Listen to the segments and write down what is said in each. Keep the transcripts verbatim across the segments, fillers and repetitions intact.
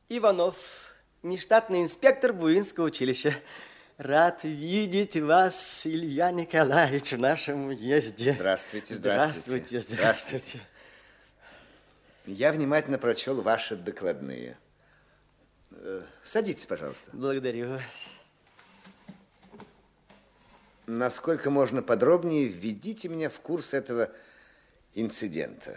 Иванов, нештатный инспектор Буинского училища. Рад видеть вас, Илья Николаевич, в нашем уезде. Здравствуйте, здравствуйте. Здравствуйте, здравствуйте. Я внимательно прочел ваши докладные. Садитесь, пожалуйста. Благодарю вас. Насколько можно подробнее, введите меня в курс этого инцидента.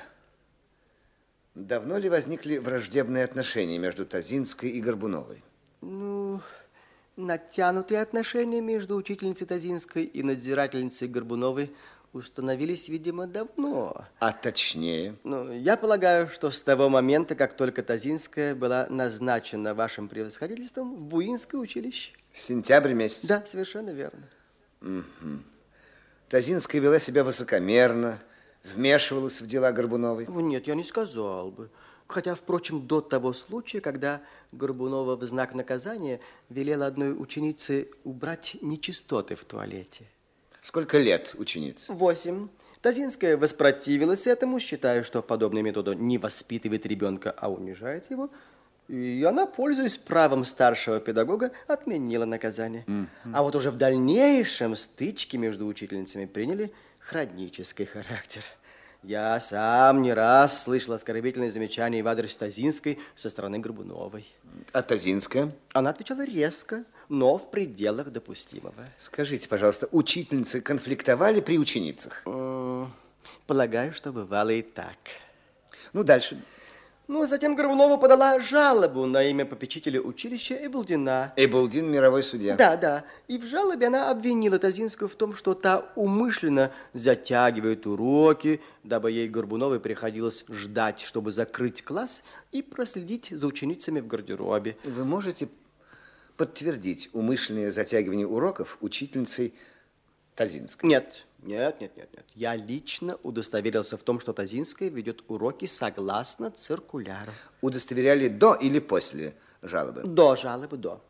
Давно ли возникли враждебные отношения между Тазинской и Горбуновой? Ну, натянутые отношения между учительницей Тазинской и надзирательницей Горбуновой установились, видимо, давно. А точнее? Ну, я полагаю, что с того момента, как только Тазинская была назначена вашим превосходительством в Буинское училище. В сентябре месяце? Да, совершенно верно. Угу. Тазинская вела себя высокомерно, вмешивалась в дела Горбуновой? Нет, я не сказал бы. Хотя, впрочем, до того случая, когда Горбунова в знак наказания велела одной ученице убрать нечистоты в туалете. Сколько лет ученице? Восемь. Тазинская воспротивилась этому, считая, что подобная метода не воспитывает ребенка, а унижает его. И она, пользуясь правом старшего педагога, отменила наказание. Mm-hmm. А вот уже в дальнейшем стычки между учительницами приняли хронический характер. Я сам не раз слышал оскорбительные замечания в адрес Тазинской со стороны Горбуновой. А Тазинская? Она отвечала резко, но в пределах допустимого. Скажите, пожалуйста, учительницы конфликтовали при ученицах? Полагаю, что бывало и так. Ну, дальше. Ну, затем Горбунова подала жалобу на имя попечителя училища Эбалдина. Эбалдин – мировой судья. Да, да. И в жалобе она обвинила Тазинскую в том, что та умышленно затягивает уроки, дабы ей, Горбуновой, приходилось ждать, чтобы закрыть класс и проследить за ученицами в гардеробе. Вы можете подтвердить умышленное затягивание уроков учительницей Тазинской? Нет. Нет, нет, нет, нет. Я лично удостоверился в том, что Тазинская ведет уроки согласно циркуляру. Удостоверяли до или после жалобы? До жалобы, до.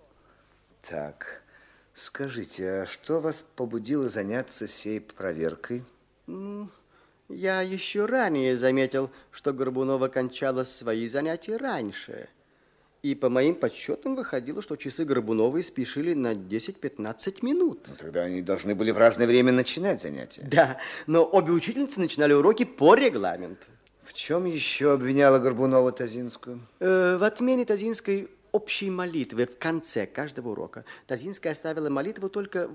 Так, скажите, а что вас побудило заняться сей проверкой? Я еще ранее заметил, что Горбунова кончала свои занятия раньше. И по моим подсчетам выходило, что часы Горбуновой спешили на десять-пятнадцать минут. Ну, тогда они должны были в разное время начинать занятия. Да, но обе учительницы начинали уроки по регламенту. В чем еще обвиняла Горбунова Тазинскую? Э, в отмене Тазинской общей молитвы в конце каждого урока. Тазинская оставила молитву только